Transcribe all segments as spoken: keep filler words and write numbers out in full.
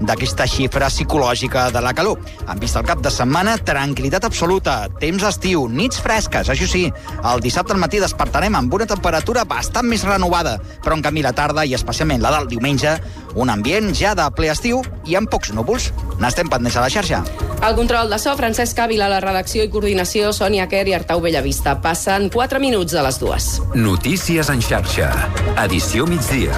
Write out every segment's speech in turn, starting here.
d'aquesta xifra psicològica de la calor. En vista el cap de setmana, tranquil·litat absoluta, temps d'estiu, nits fresques. Això sí, el dissabte al matí despertarem amb una temperatura bastant més renovada, però en canvi la tarda, i especialment la del diumenge, un ambient ja de ple estiu i amb pocs núvols. N'estem pendents a la xarxa. El control de so, Francesc Ávila, la redacció i coordinació, Sònia Quer i Artau Bellavista. Passen quatre minuts de les dues. Notícies en xarxa. Edició migdia.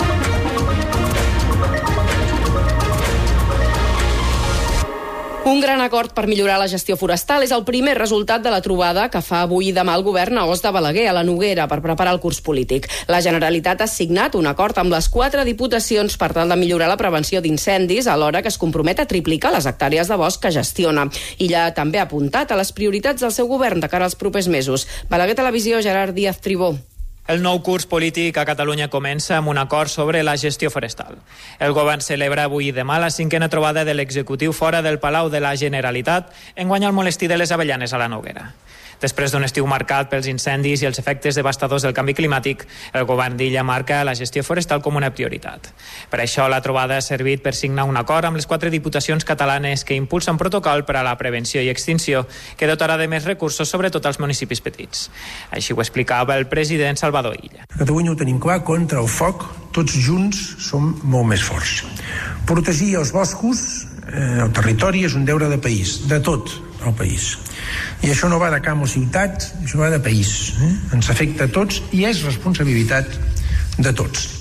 Un gran acord per millorar la gestió forestal és el primer resultat de la trobada que fa avui i demà el govern a Os de Balaguer, a la Noguera, per preparar el curs polític. La Generalitat ha signat un acord amb les quatre diputacions per tal de millorar la prevenció d'incendis, alhora que es compromet a triplicar les hectàrees de bosc que gestiona. Illa també ha apuntat a les prioritats del seu govern de cara als propers mesos. Balaguer Televisió, Gerard Díaz Tribó. El nou curs polític a Catalunya comença amb un acord sobre la gestió forestal. El govern celebra avui i demà la cinquena trobada de l'executiu fora del Palau de la Generalitat, enguany al Molestí de les Avellanes a la Noguera. Després d'un estiu marcat pels incendis i els efectes devastadors del canvi climàtic, el govern d'Illa marca la gestió forestal com una prioritat. Per això la trobada ha servit per signar un acord amb les quatre diputacions catalanes que impulsen un protocol per a la prevenció i extinció que dotarà de més recursos, sobretot als municipis petits. Així ho explicava el president Salvador Illa. A Catalunya ho tenim clar, contra el foc tots junts som molt més forts. Protegir els boscos, eh, el territori, és un deure de país, de tot el país. I això no va de camp o ciutat, això va de país. Eh? Ens afecta a tots i és responsabilitat de tots.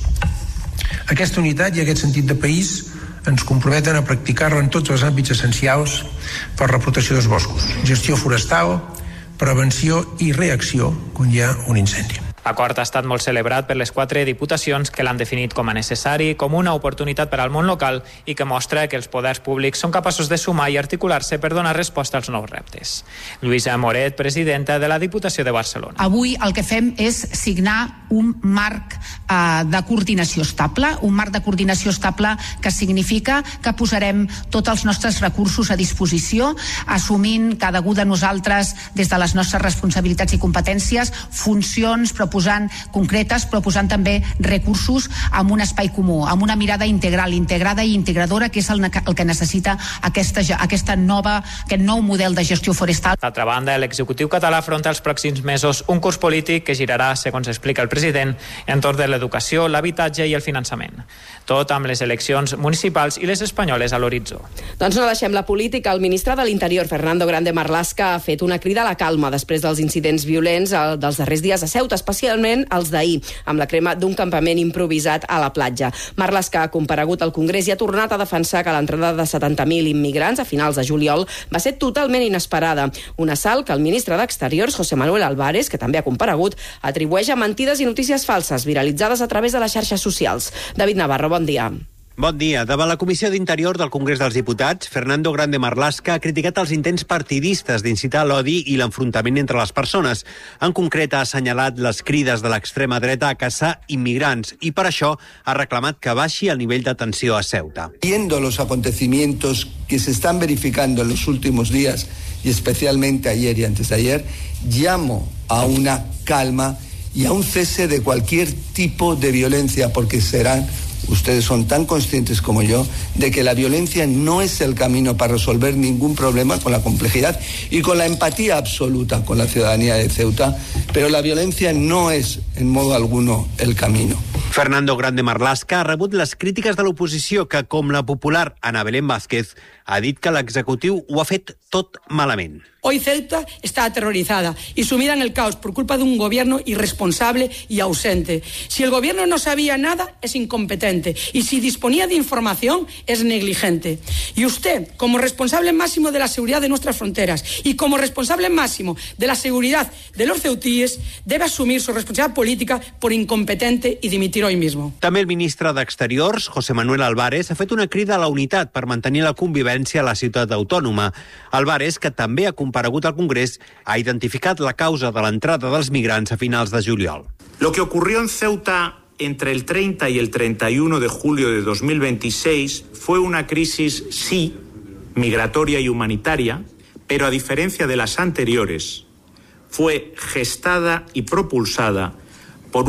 Aquesta unitat i aquest sentit de país ens comprometen a practicar-la en tots els àmbits essencials per la protecció dels boscos. Gestió forestal, prevenció i reacció quan hi ha un incendi. L'acord ha estat molt celebrat per les quatre diputacions que l'han definit com a necessari, com una oportunitat per al món local i que mostra que els poders públics són capaços de sumar i articular-se per donar resposta als nous reptes. Lluïsa Moret, presidenta de la Diputació de Barcelona. Avui el que fem és signar un marc eh, de coordinació estable, un marc de coordinació estable que significa que posarem tots els nostres recursos a disposició, assumint cada un de nosaltres des de les nostres responsabilitats i competències, funcions, proposant concretes, però posant també recursos amb un espai comú, amb una mirada integral, integrada i integradora, que és el, el que necessita aquesta, aquesta nova, aquest nou model de gestió forestal. D'altra banda, l'executiu català afronta els pròxims mesos un curs polític que girarà, segons explica el president, entorn de l'educació, l'habitatge i el finançament. Tot amb les eleccions municipals i les espanyoles a l'horitzó. Doncs no deixem la política. El ministre de l'Interior, Fernando Grande Marlaska, ha fet una crida a la calma després dels incidents violents dels darrers dies a Ceuta, especialment els d'ahir, amb la crema d'un campament improvisat a la platja. Marlaska ha comparegut al Congrés i ha tornat a defensar que l'entrada de setanta mil immigrants a finals de juliol va ser totalment inesperada. Un assalt que el ministre d'Exteriors, José Manuel Álvarez, que també ha comparegut, atribueix a mentides i notícies falses viralitzades a través de les xarxes socials. David Navarro, bon dia. Bon dia. Davant la Comissió d'Interior del Congrés dels Diputats, Fernando Grande Marlaska ha criticat els intents partidistes d'incitar l'odi i l'enfrontament entre les persones. En concret, ha assenyalat les crides de l'extrema dreta a caçar immigrants i per això ha reclamat que baixi el nivell de tensió a Ceuta. Viendo los acontecimientos que se están verificando en los últimos días y especialmente ayer y antes de ayer, llamo a una calma y a un cese de cualquier tipo de violencia, porque serán ustedes son tan conscientes como yo de que la violencia no es el camino para resolver ningún problema, con la complejidad y con la empatía absoluta con la ciudadanía de Ceuta, pero la violencia no es en modo alguno el camino. Fernando Grande Marlaska ha rebut les crítiques de l'oposició que, com la popular Ana Belén Vázquez, ha dit que l'executiu ho ha fet tot malament. Hoy Ceuta está aterrorizada y sumida en el caos por culpa de un gobierno irresponsable y ausente. Si el gobierno no sabía nada, es incompetente. Y si disponía de información, es negligente. Y usted, como responsable máximo de la seguridad de nuestras fronteras y como responsable máximo de la seguridad de los ceutíes, debe asumir su responsabilidad política por incompetente y dimitir hoy mismo. També el ministre d'Exteriors, José Manuel Álvarez, ha fet una crida a la unitat per mantenir la convivència a la ciutat autònoma. Álvarez, que també ha comparegut al Congrés, ha identificat la causa de l'entrada dels migrants a finals de juliol. Lo que ocurrió en Ceuta entre el treinta y el treinta y uno de julio de dos mil veintiséis fue una crisis, sí, migratoria y humanitaria, pero a diferencia de las anteriores, fue gestada y propulsada por una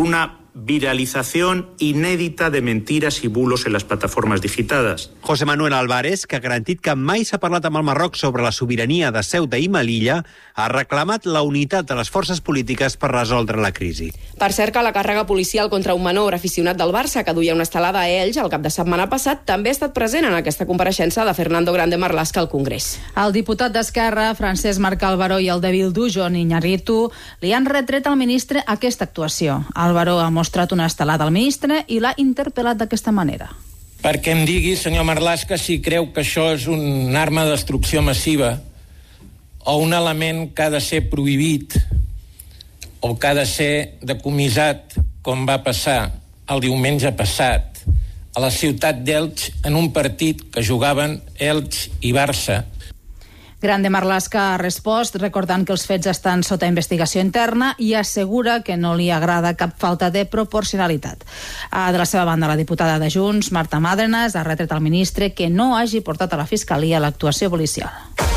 viralización inédita de mentiras y bulos en las plataformas digitadas. José Manuel Álvarez, que ha garantit que mai s'ha parlat amb el Marroc sobre la sobirania de Ceuta i Melilla, ha reclamat la unitat de les forces polítiques per resoldre la crisi. Per cert, que la càrrega policial contra un menor aficionat del Barça que duia una estelada a Elx el cap de setmana passat també ha estat present en aquesta compareixença de Fernando Grande Marlaska al Congrés. El diputat d'Esquerra, Francesc Marc Álvaro, i el de Bildu, Jon Iñárritu, li han retret al ministre aquesta actuació. Álvaro ha mostrat una estelada al ministre i l'ha interpel·lat d'aquesta manera. Perquè em digui, senyor Marlaska, si creu que això és una arma de destrucció massiva o un element que ha de ser prohibit o que ha de ser decomissat, com va passar el diumenge passat a la ciutat d'Elx en un partit que jugaven Elx i Barça. Grande Marlaska ha respost recordant que els fets estan sota investigació interna i assegura que no li agrada cap falta de proporcionalitat. De la seva banda, la diputada de Junts, Marta Madrenas, ha retret al ministre que no hagi portat a la Fiscalia l'actuació policial.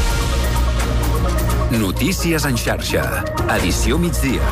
Notícies en xarxa. Edició migdia.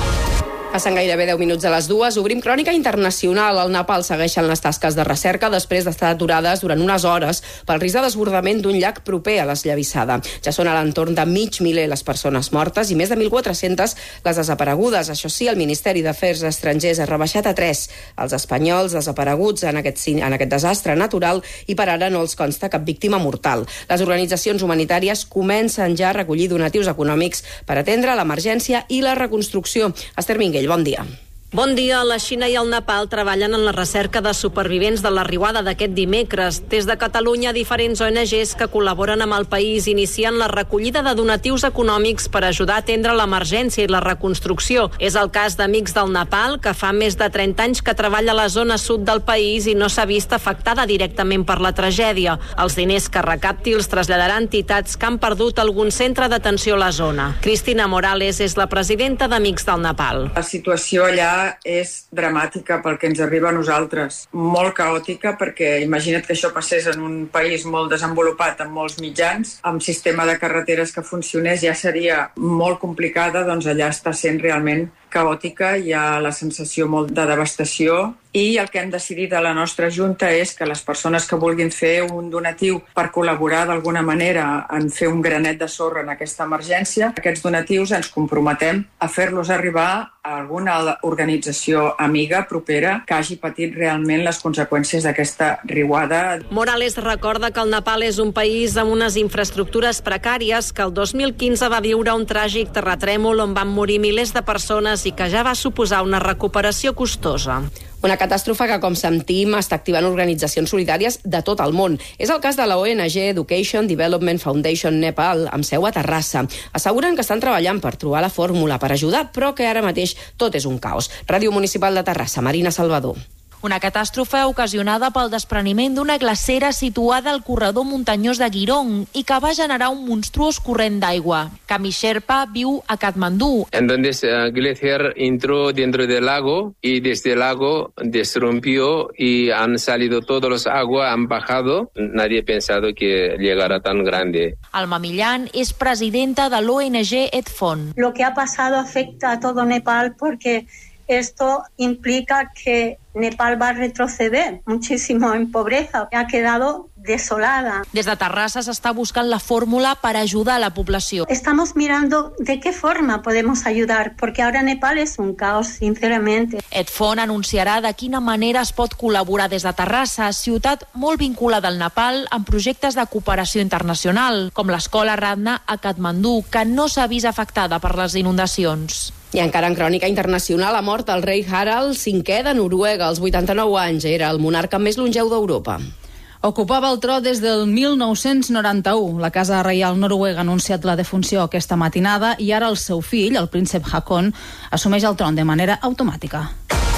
Passen gairebé deu minuts a les dues. Obrim crònica internacional. Al Nepal segueixen les tasques de recerca després d'estar aturades durant unes hores pel risc de desbordament d'un llac proper a l'esllavissada. Ja són a l'entorn de mig miler les persones mortes i més de mil quatre-centes les desaparegudes. Això sí, el Ministeri d'Afers Estrangers ha rebaixat a tres els espanyols desapareguts en aquest, en aquest desastre natural i per ara no els consta cap víctima mortal. Les organitzacions humanitàries comencen ja a recollir donatius econòmics per atendre l'emergència i la reconstrucció. Esther Minguell, bon dia. Bon dia. La Xina i el Nepal treballen en la recerca de supervivents de la riuada d'aquest dimecres. Des de Catalunya, diferents O N Ges que col·laboren amb el país inicien la recollida de donatius econòmics per ajudar a atendre l'emergència i la reconstrucció. És el cas d'Amics del Nepal, que fa més de trenta anys que treballa a la zona sud del país i no s'ha vist afectada directament per la tragèdia. Els diners que recapti els traslladarà a entitats que han perdut algun centre d'atenció a la zona. Cristina Morales és la presidenta d'Amics del Nepal. La situació allà és dramàtica pel que ens arriba a nosaltres. Molt caòtica, perquè imagina't que això passés en un país molt desenvolupat, amb molts mitjans, amb sistema de carreteres que funcionés, ja seria molt complicada, doncs allà està sent realment caòtica, hi ha la sensació molt de devastació i el que hem decidit a la nostra Junta és que les persones que vulguin fer un donatiu per col·laborar d'alguna manera en fer un granet de sorra en aquesta emergència, aquests donatius ens comprometem a fer-los arribar a alguna organització amiga propera que hagi patit realment les conseqüències d'aquesta riuada. Morales recorda que el Nepal és un país amb unes infraestructures precàries, que el dos mil quinze va viure un tràgic terratrèmol on van morir milers de persones i que ja va suposar una recuperació costosa. Una catàstrofe que, com sentim, està activant organitzacions solidàries de tot el món. És el cas de la O N G Education Development Foundation Nepal, amb seu a Terrassa. Asseguren que estan treballant per trobar la fórmula per ajudar, però que ara mateix tot és un caos. Ràdio Municipal de Terrassa, Marina Salvador. Una catàstrofe ocasionada pel despreniment d'una glacera situada al corredor muntanyós de Girong i que va generar un monstruós corrent d'aigua. Cami Sherpa viu a Katmandú. Entonces el glaciar entró dentro del lago y desde el lago desrompió y han salido todos los aguas, han bajado. Nadie ha pensado que llegara tan grande. Alma Millán és presidenta de l'O N G Edfon. Lo que ha pasado afecta a todo Nepal porque esto implica que Nepal va a retroceder muchísimo en pobreza. Ha quedado desolada. Des de Terrassa s'està buscant la fórmula per ajudar a la població. Estamos mirando de qué forma podemos ayudar, porque ahora Nepal es un caos, sinceramente. Edfon anunciarà de quina manera es pot col·laborar des de Terrassa, ciutat molt vinculada al Nepal amb projectes de cooperació internacional, com l'escola Radna a Katmandú, que no s'ha vist afectada per les inundacions. I encara en crònica internacional, ha mort el rei Harald cinquè de Noruega, als vuitanta-nou anys. Era el monarca més longeu d'Europa. Ocupava el tro des del mil nou-cents noranta-u. La Casa Reial Noruega ha anunciat la defunció aquesta matinada i ara el seu fill, el príncep Haakon, assumeix el tron de manera automàtica.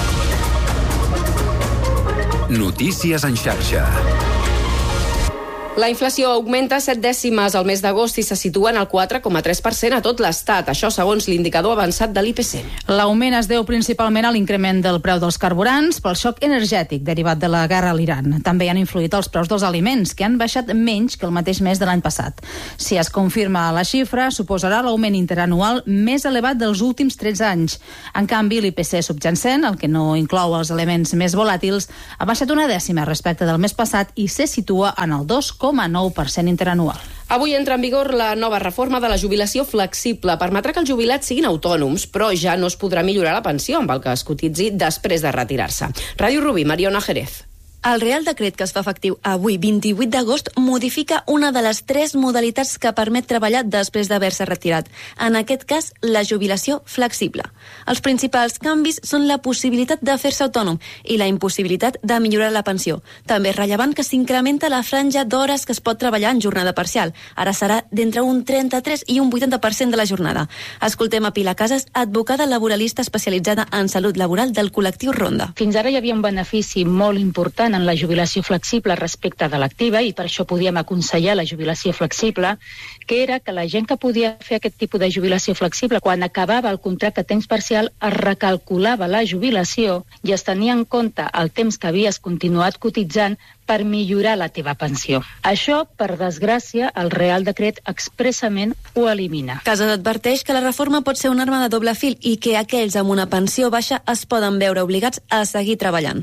Notícies en xarxa. La inflació augmenta set dècimes al mes d'agost i se situa en el quatre coma tres per cent a tot l'Estat. Això segons l'indicador avançat de l'I P C. L'augment es deu principalment a l'increment del preu dels carburants pel xoc energètic derivat de la guerra a l'Iran. També han influït els preus dels aliments, que han baixat menys que el mateix mes de l'any passat. Si es confirma la xifra, suposarà l'augment interanual més elevat dels últims tretze anys. En canvi, l'I P C subjacent, el que no inclou els elements més volàtils, ha baixat una dècima respecte del mes passat i se situa en el dos coma nou per cent interanual. Avui entra en vigor la nova reforma de la jubilació flexible. Permetrà que els jubilats siguin autònoms, però ja no es podrà millorar la pensió amb el que es cotitzi després de retirar-se. Ràdio Rubí, Mariona Jerez. El Real Decret que es fa efectiu avui, vint-i-vuit d'agost, modifica una de les tres modalitats que permet treballar després d'haver-se retirat. En aquest cas, la jubilació flexible. Els principals canvis són la possibilitat de fer-se autònom i la impossibilitat de millorar la pensió. També és rellevant que s'incrementa la franja d'hores que es pot treballar en jornada parcial. Ara serà d'entre un trenta-tres i un vuitanta per cent de la jornada. Escoltem a Pilar Casas, advocada laboralista especialitzada en salut laboral del col·lectiu Ronda. Fins ara hi havia un benefici molt important en la jubilació flexible respecte de l'activa i per això podíem aconsellar la jubilació flexible, que era que la gent que podia fer aquest tipus de jubilació flexible, quan acabava el contracte a temps parcial, es recalculava la jubilació i es tenia en compte el temps que havies continuat cotitzant per millorar la teva pensió. Això, per desgràcia, el Real Decret expressament ho elimina. Casas adverteix que la reforma pot ser una arma de doble fil i que aquells amb una pensió baixa es poden veure obligats a seguir treballant.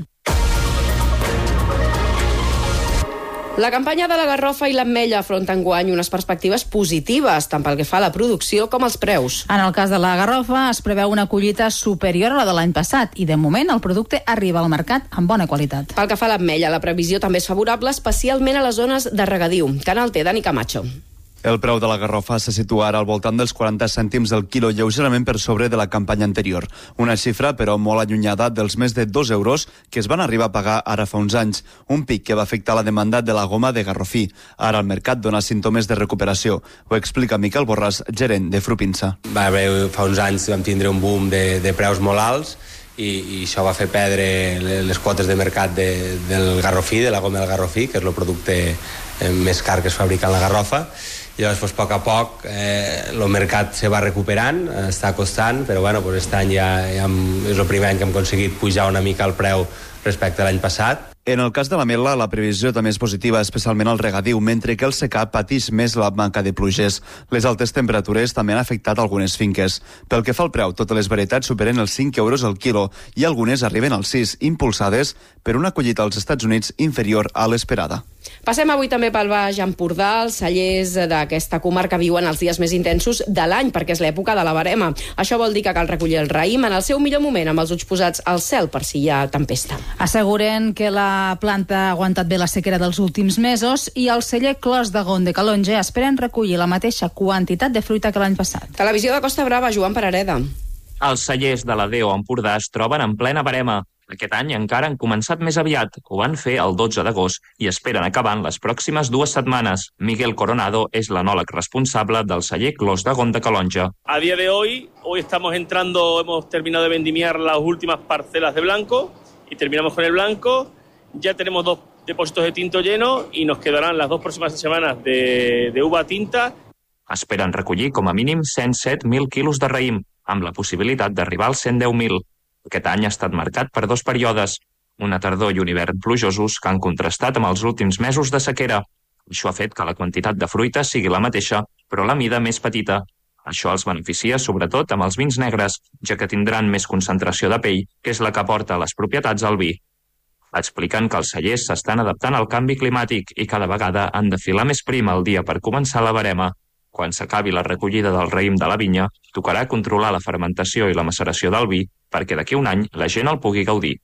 La campanya de la garrofa i l'ametlla afronta enguany unes perspectives positives, tant pel que fa a la producció com als preus. En el cas de la garrofa es preveu una collita superior a la de l'any passat i, de moment, el producte arriba al mercat amb bona qualitat. Pel que fa a l'ametlla, la previsió també és favorable, especialment a les zones de regadiu. Canal T, Dani Camacho. El preu de la garrofa se situa ara al voltant dels quaranta cèntims el quilo, lleugerament per sobre de la campanya anterior. Una xifra, però, molt allunyada dels més de dos euros que es van arribar a pagar ara fa uns anys. Un pic que va afectar la demanda de la goma de garrofí. Ara el mercat dona símptomes de recuperació. Ho explica Miquel Borràs, gerent de Frupinsa. Va haver, fa uns anys vam tindre un boom de, de preus molt alts i, i això va fer perdre les quotes de mercat de, del garrofí, de la goma del garrofí, que és el producte més car que es fabrica en la garrofa. I llavors, pues, a poc a poc, eh, el mercat se va recuperant, està costant, però bueno, pues, aquest any ja, ja és el primer any que hem aconseguit pujar una mica el preu respecte a l'any passat. En el cas de l'ametla, la previsió també és positiva, especialment al regadiu, mentre que el secà pateix més la manca de pluges. Les altes temperatures també han afectat algunes finques. Pel que fa al preu, totes les varietats superen els cinc euros al quilo i algunes arriben als sis, impulsades per una collita als Estats Units inferior a l'esperada. Passem avui també pel Baix Empordà. Els cellers d'aquesta comarca viuen els dies més intensos de l'any, perquè és l'època de la verema. Això vol dir que cal recollir el raïm en el seu millor moment, amb els ulls posats al cel per si hi ha tempesta. Asseguren que la planta ha aguantat bé la sequera dels últims mesos i el celler Clos de Gont de Calonge esperen recollir la mateixa quantitat de fruita que l'any passat. Televisió de Costa Brava, Joan Parareda. Els cellers de la Deo Empordà es troben en plena verema. Aquest any encara han començat més aviat, ho van fer el dotze d'agost i esperen acabar en les pròximes dues setmanes. Miguel Coronado és l'enòleg responsable del celler Clos de Gont de Calonge. A día de hoy, hoy estamos entrando, hemos terminado de vendimiar las últimas parcelas de blanco y terminamos con el blanco. Ya tenemos dos depósitos de tinto llenos y nos quedarán las dos próximas semanas de, de uva tinta. Esperen recollir com a mínim cent set mil quilos de raïm, amb la possibilitat d'arribar als cent deu mil. Aquest any ha estat marcat per dos períodes, una tardor i un hivern plujosos que han contrastat amb els últims mesos de sequera. Això ha fet que la quantitat de fruita sigui la mateixa, però la mida més petita. Això els beneficia sobretot amb els vins negres, ja que tindran més concentració de pell, que és la que aporta les propietats al vi. Expliquen que els cellers s'estan adaptant al canvi climàtic i cada vegada han de filar més prim al dia per començar la verema. Quan s'acabi la recollida del raïm de la vinya, tocarà controlar la fermentació i la maceració del vi perquè d'aquí un any la gent el pugui gaudir.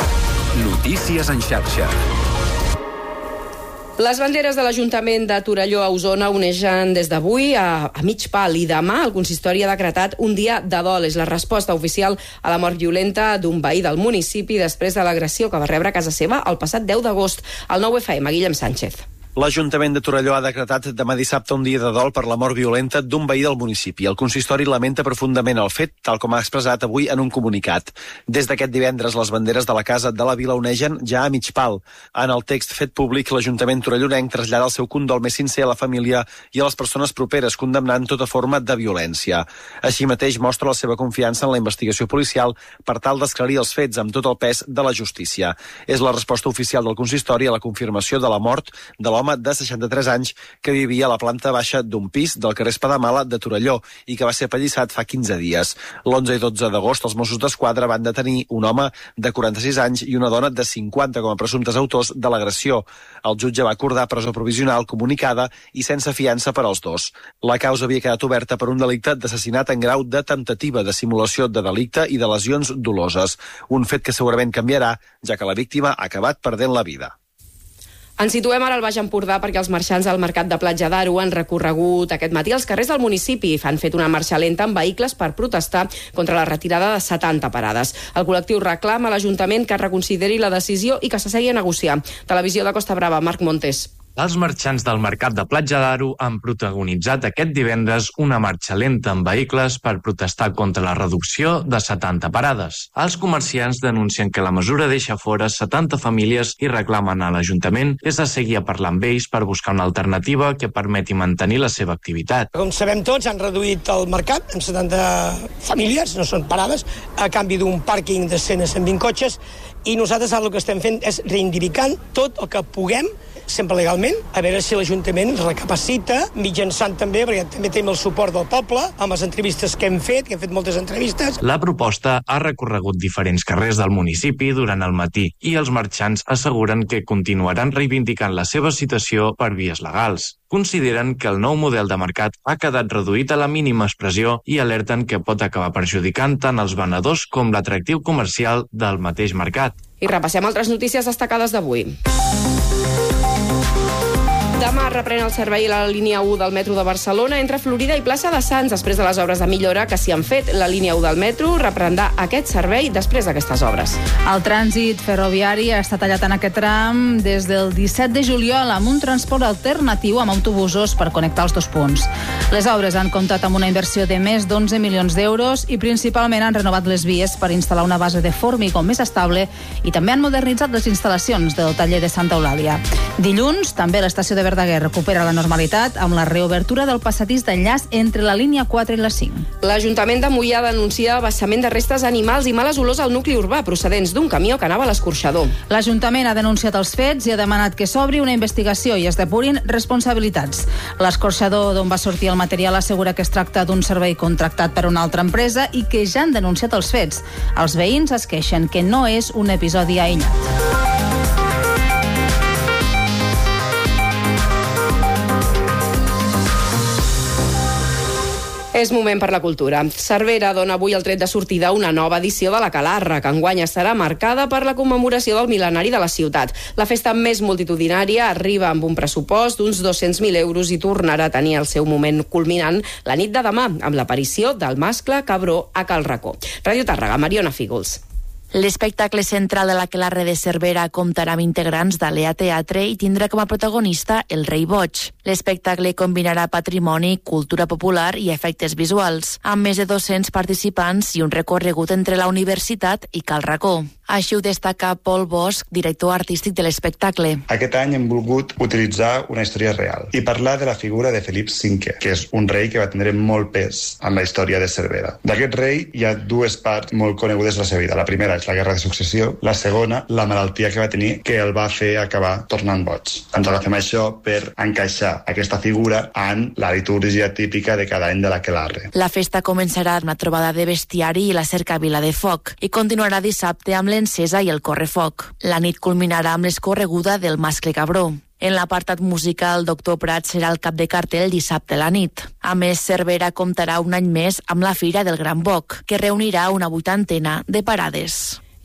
Notícies en xarxa. Les banderes de l'Ajuntament de Torelló a Osona onegen des d'avui a, a mig pal i demà el consistori ha decretat un dia de dol. És la resposta oficial a la mort violenta d'un veí del municipi després de l'agressió que va rebre a casa seva el passat deu d'agost. El nou F M, Guillem Sánchez. L'Ajuntament de Torelló ha decretat demà dissabte un dia de dol per la mort violenta d'un veí del municipi. El consistori lamenta profundament el fet, tal com ha expressat avui en un comunicat. Des d'aquest divendres, les banderes de la Casa de la Vila onegen ja a mig pal. En el text fet públic, l'Ajuntament torellonenc trasllada el seu condol més sincer a la família i a les persones properes, condemnant tota forma de violència. Així mateix, mostra la seva confiança en la investigació policial per tal d'esclarir els fets amb tot el pes de la justícia. És la resposta oficial del consistori a la confirmació de la mort de l'home de seixanta-tres anys que vivia a la planta baixa d'un pis del carrer Espadamala de Torelló i que va ser apallissat fa quinze dies. l'onze i dotze d'agost els Mossos d'Esquadra van detenir un home de quaranta-sis anys i una dona de cinquanta com a presumptes autors de l'agressió. El jutge va acordar presó provisional comunicada i sense fiança per als dos. La causa havia quedat oberta per un delicte d'assassinat en grau de temptativa de simulació de delicte i de lesions doloses. Un fet que segurament canviarà, ja que la víctima ha acabat perdent la vida. Ens situem ara al Baix Empordà perquè els marxants del mercat de Platja d'Aro han recorregut aquest matí als carrers del municipi i han fet una marxa lenta amb vehicles per protestar contra la retirada de setanta parades. El col·lectiu reclama a l'Ajuntament que reconsideri la decisió i que s'assegui a negociar. Televisió de Costa Brava, Marc Montes. Els marxants del mercat de Platja d'Aro han protagonitzat aquest divendres una marxa lenta amb vehicles per protestar contra la reducció de setanta parades. Els comerciants denuncien que la mesura deixa fora setanta famílies i reclamen a l'Ajuntament que s'assegui a parlar amb ells per buscar una alternativa que permeti mantenir la seva activitat. Com sabem tots, han reduït el mercat en setanta famílies, no són parades, a canvi d'un pàrquing de cent a cent vint cotxes, i nosaltres el que estem fent és reivindicant tot el que puguem, sempre legalment, a veure si l'Ajuntament recapacita, mitjançant també, perquè també tenim el suport del poble, amb les entrevistes que hem fet, que hem fet moltes entrevistes. La proposta ha recorregut diferents carrers del municipi durant el matí i els marxants asseguren que continuaran reivindicant la seva situació per vies legals. Consideren que el nou model de mercat ha quedat reduït a la mínima expressió i alerten que pot acabar perjudicant tant els venedors com l'atractiu comercial del mateix mercat. I repassem altres notícies destacades d'avui. Demà reprèn el servei a la línia u del metro de Barcelona entre Florida i plaça de Sants després de les obres de millora que s'hi han fet. La línia u del metro reprendrà aquest servei després d'aquestes obres. El trànsit ferroviari està tallat en aquest tram des del disset de juliol amb un transport alternatiu amb autobusos per connectar els dos punts. Les obres han comptat amb una inversió de més d'onze milions d'euros i principalment han renovat les vies per instal·lar una base de formigó més estable i també han modernitzat les instal·lacions del taller de Santa Eulàlia. Dilluns, també l'estació de Verdaguer recupera la normalitat amb la reobertura del passadís d'enllaç entre la línia quatre i la cinc. L'Ajuntament de Moià denuncia vessament de restes animals i males olors al nucli urbà procedents d'un camió que anava a l'escorxador. L'Ajuntament ha denunciat els fets i ha demanat que s'obri una investigació i es depurin responsabilitats. L'escorxador d'on va sortir el material assegura que es tracta d'un servei contractat per una altra empresa i que ja han denunciat els fets. Els veïns es queixen que no és un episodi aïllat. És moment per la cultura. Cervera dona avui el tret de sortida a una nova edició de la Calarra, que enguany estarà marcada per la commemoració del mil·lenari de la ciutat. La festa més multitudinària arriba amb un pressupost d'uns dos-cents mil euros i tornarà a tenir el seu moment culminant la nit de demà, amb l'aparició del mascle cabró a Cal Racó. Ràdio Tàrrega, Mariona Fígols. L'espectacle central de l'Aquelarre de Cervera comptarà amb integrants d'Alea Teatre i tindrà com a protagonista el Rei Boig. L'espectacle combinarà patrimoni, cultura popular i efectes visuals, amb més de dos-cents participants i un recorregut entre la universitat i Cal Racó. Així ho destaca Pol Bosch, director artístic de l'espectacle. Aquest any hem volgut utilitzar una història real i parlar de la figura de Felip cinquè, que és un rei que va tenir molt pes en la història de Cervera. D'aquest rei hi ha dues parts molt conegudes de la seva vida. La primera és la Guerra de Successió, la segona, la malaltia que va tenir, que el va fer acabar tornant boig. Ens agafem això per encaixar aquesta figura en la litúrgia típica de cada any de l'Aquelarre. La festa començarà amb una trobada de bestiari i la cercavila de foc i continuarà dissabte amb l'encesa i el correfoc. La nit culminarà amb l'escorreguda del mascle cabró. En l'apartat musical, el doctor Prat serà el cap de cartell dissabte a la nit. A més, Cervera comptarà un any més amb la Fira del Gran Boc, que reunirà una vuitantena de parades.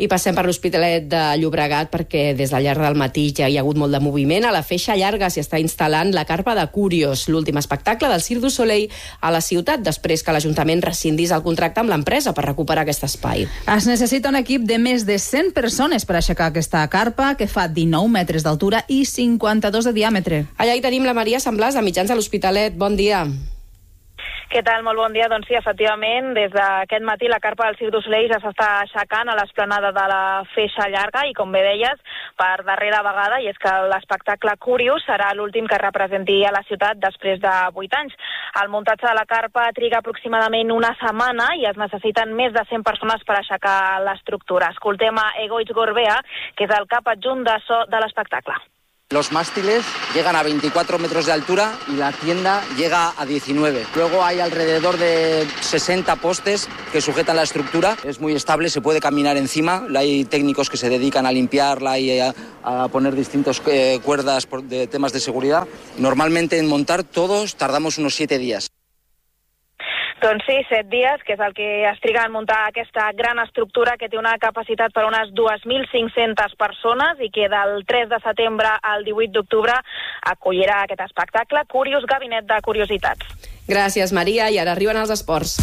I passem per l'Hospitalet de Llobregat perquè des del llarg del matí ja hi ha hagut molt de moviment. A la Feixa Llarga s'hi està instal·lant la carpa de Curios, l'últim espectacle del Cirque du Soleil a la ciutat, després que l'Ajuntament rescindís el contracte amb l'empresa per recuperar aquest espai. Es necessita un equip de més de cent persones per aixecar aquesta carpa, que fa dinou metres d'altura i cinquanta-dos de diàmetre. Allà hi tenim la Maria Samblàs, de Mitjans de l'Hospitalet. Bon dia. Què tal? Molt bon dia. Doncs sí, efectivament, des d'aquest matí la carpa del Cirque du Soleil ja s'està aixecant a l'esplanada de la Feixa Llarga i, com bé deies, per darrera vegada, i és que l'espectacle Curios serà l'últim que representi a la ciutat després de vuit anys. El muntatge de la carpa triga aproximadament una setmana i es necessiten més de cent persones per aixecar l'estructura. Escoltem a Egoitz Gorbea, que és el cap adjunt de so de l'espectacle. Los mástiles llegan a veinticuatro metros de altura y la tienda llega a diecinueve. Luego hay alrededor de sesenta postes que sujetan la estructura. Es muy estable, se puede caminar encima. Hay técnicos que se dedican a limpiarla y a, a poner distintas eh, cuerdas por, de temas de seguridad. Normalmente en montar todos tardamos unos siete días. Doncs sí, set dies, que és el que es triga en muntar aquesta gran estructura que té una capacitat per unes dues mil cinc-centes persones i que del tres de setembre al divuit d'octubre acollirà aquest espectacle Curios, Gabinet de Curiositats. Gràcies, Maria, i ara arriben els esports.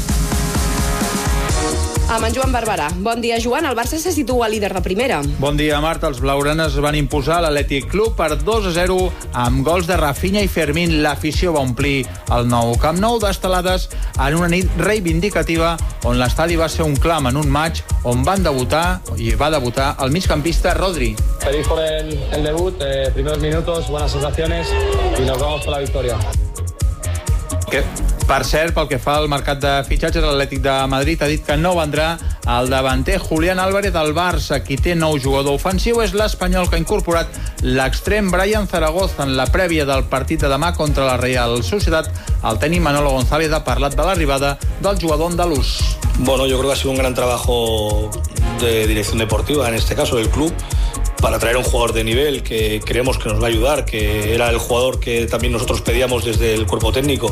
Amb en Joan Barberà. Bon dia, Joan. El Barça se situa líder de primera. Bon dia, Marta. Els blaugranes van imposar l'Atlètic Club per dos a zero amb gols de Rafinha i Fermín. L'afició va omplir el nou Camp Nou d'estelades en una nit reivindicativa on l'estadi va ser un clam en un maig on van debutar i va debutar el migcampista Rodri. Feliz por el, el debut, eh, primeros minutos, buenas sensaciones y nos vamos por la victoria. Que, per cert, pel que fa al mercat de fitxatges, l'Atlètic de Madrid ha dit que no vendrà el davanter Julián Álvarez del Barça. Qui té nou jugador ofensiu és l'espanyol que ha incorporat l'extrem Brian Zaragoza en la prèvia del partit de demà contra la Real Sociedad. El tècnic Manolo González ha parlat de l'arribada del jugador andalús. Bueno, yo creo que ha sido un gran trabajo de dirección deportiva, en este caso del club, para traer a un jugador de nivel que creemos que nos va a ayudar, que era el jugador que también nosotros pedíamos desde el cuerpo técnico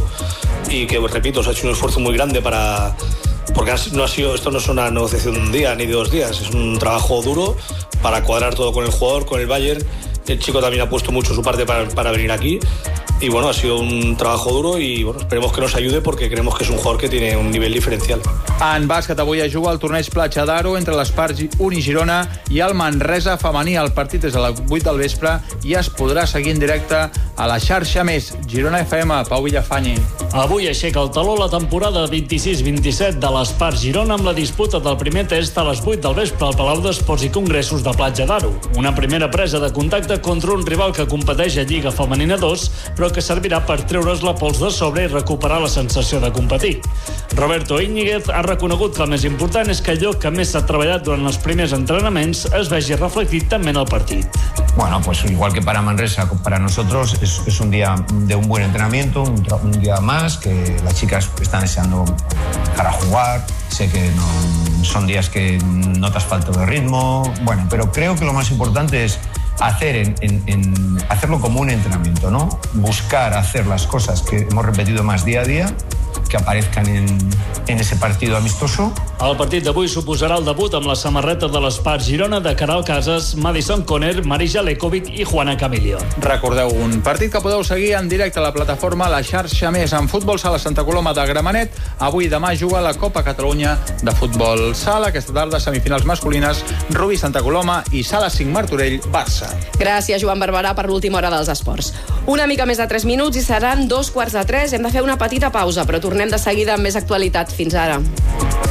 y que, repito, se ha hecho un esfuerzo muy grande para... porque no ha sido, esto no es una negociación de un día ni de dos días, es un trabajo duro para cuadrar todo con el jugador, con el Bayern. El chico también ha puesto mucho su parte para, para venir aquí. Y bueno, ha sido un trabajo duro y bueno, esperemos que nos ayude porque creemos que es un jugador que tiene un nivel diferencial. En bàsquet avui es juga el torneig Platja d'Aro entre l'Espart Uni Girona i el Manresa femení. El partit és a les vuit del vespre i es podrà seguir en directe a la xarxa Més. Girona F M, Pau Villafañe. Avui aixeca el taló la temporada vint-i-sis vint-i-set de l'Espart Girona amb la disputa del primer test a les vuit del vespre al Palau d'Esports i Congressos de Platja d'Aro. Una primera presa de contacte contra un rival que competeix a Lliga Femenina dos, però que servirà per treure's la pols de sobre i recuperar la sensació de competir. Roberto Íñiguez ha reconegut que el més important és que allò que més s'ha treballat durant els primers entrenaments es vegi reflectit també en el partit. Bueno, pues igual que para Manresa, para nosotros es, es un día de un buen entrenamiento, un, un día más, que las chicas están deseando para jugar. Sé que no, son días que notas falta de ritmo, bueno, pero creo que lo más importante es hacer en, en, en, hacerlo como un entrenamiento, ¿no? Buscar hacer las cosas que hemos repetido más día a día, que aparezcan en, en ese partido amistoso. El partit d'avui suposarà el debut amb la samarreta de l'Espart Girona de Caral Casas, Madison Conner, Marija Lekovic i Juana Camilio. Recordeu, un partit que podeu seguir en directe a la plataforma La Xarxa Més. En futbol sala Santa Coloma de Gramenet, avui i demà juga la Copa Catalunya de Futbol Sala. Aquesta tarda semifinals masculines, Rubí Santa Coloma i Sala cinc Martorell, Barça. Gràcies, Joan Barberà, per l'última hora dels esports. Una mica més de tres minuts i seran dos quarts de tres. Hem de fer una petita pausa, però tornem de seguida amb més actualitat. Fins ara.